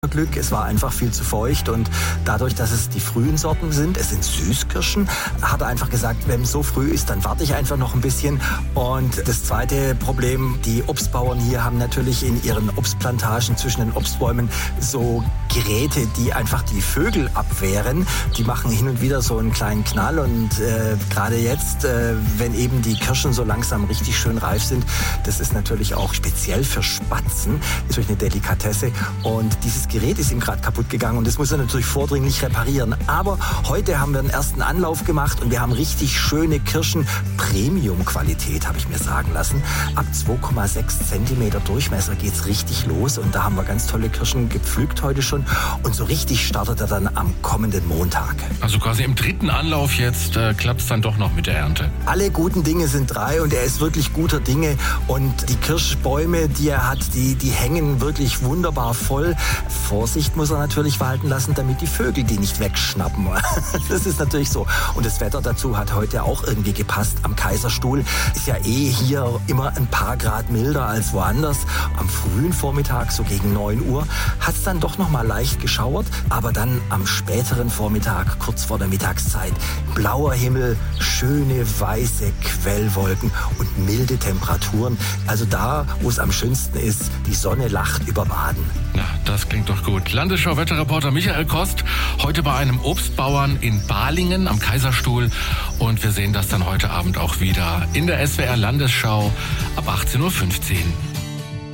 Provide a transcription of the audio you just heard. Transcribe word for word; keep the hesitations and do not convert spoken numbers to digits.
Glück, es war einfach viel zu feucht und dadurch, dass es die frühen Sorten sind, es sind Süßkirschen, hat er einfach gesagt, wenn es so früh ist, dann warte ich einfach noch ein bisschen. Und das zweite Problem, die Obstbauern hier haben natürlich in ihren Obstplantagen zwischen den Obstbäumen so Geräte, die einfach die Vögel abwehren. Die machen hin und wieder so einen kleinen Knall und äh, gerade jetzt, äh, wenn eben die Kirschen so langsam richtig schön reif sind, das ist natürlich auch speziell für Spatzen, natürlich eine Delikatesse und dieses Gerät ist ihm gerade kaputt gegangen und das muss er natürlich vordringlich reparieren. Aber heute haben wir einen ersten Anlauf gemacht und wir haben richtig schöne Kirschen, Premium-Qualität, habe ich mir sagen lassen. Ab zwei Komma sechs Zentimeter Durchmesser geht's richtig los und da haben wir ganz tolle Kirschen gepflückt heute schon und so richtig startet er dann am kommenden Montag. Also quasi im dritten Anlauf jetzt äh, klappt es dann doch noch mit der Ernte. Alle guten Dinge sind drei und er ist wirklich guter Dinge und die Kirschbäume, die er hat, die, die hängen wirklich wunderbar voll. Vorsicht muss er natürlich walten lassen, damit die Vögel die nicht wegschnappen. Das ist natürlich so. Und das Wetter dazu hat heute auch irgendwie gepasst. Am Kaiserstuhl ist ja eh hier immer ein paar Grad milder als woanders. Am frühen Vormittag, so gegen neun Uhr, hat es dann doch noch mal leicht geschauert. Aber dann am späteren Vormittag, kurz vor der Mittagszeit, blauer Himmel, schöne weiße Quellwolken und milde Temperaturen. Also da, wo es am schönsten ist, die Sonne lacht über Baden. Na, das klingt doch gut. Landesschau-Wetterreporter Michael Kost, heute bei einem Obstbauern in Balingen am Kaiserstuhl. Und wir sehen das dann heute Abend auch wieder in der S W R Landesschau ab achtzehn Uhr fünfzehn.